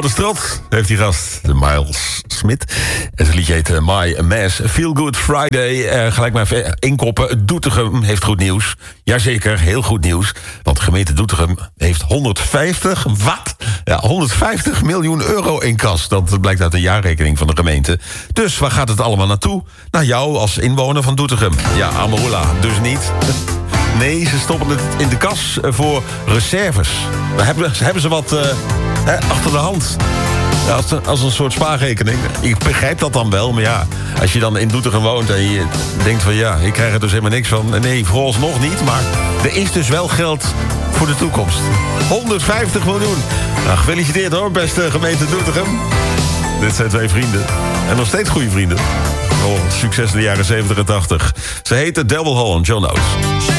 voor de strot heeft die gast, de Miles Smith. En zijn liedje heet My Mess. Feel Good Friday. Gelijk maar even inkoppen. Doetinchem heeft goed nieuws. Jazeker, heel goed nieuws. Want de gemeente Doetinchem heeft 150 miljoen euro in kas. Dat blijkt uit de jaarrekening van de gemeente. Dus waar gaat het allemaal naartoe? Naar jou als inwoner van Doetinchem. Ja, Amarula, dus niet. Nee, ze stoppen het in de kas voor reserves. Dan hebben ze wat achter de hand. Ja, als een soort spaarrekening. Ik begrijp dat dan wel, maar ja, als je dan in Doetinchem woont en je denkt van ja, ik krijg er dus helemaal niks van. Nee, vooralsnog niet, maar er is dus wel geld voor de toekomst. 150 miljoen. Nou, gefeliciteerd hoor, beste gemeente Doetinchem. Dit zijn twee vrienden. En nog steeds goede vrienden. Oh, succes in de jaren 70 en 80. Ze heette Devil Holland, John Oates.